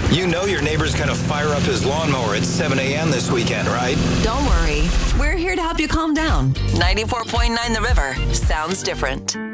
You know your neighbor's going to fire up his lawnmower at 7 a.m. this weekend, right? Don't worry. We're here to help you calm down. 94.9 The River sounds different.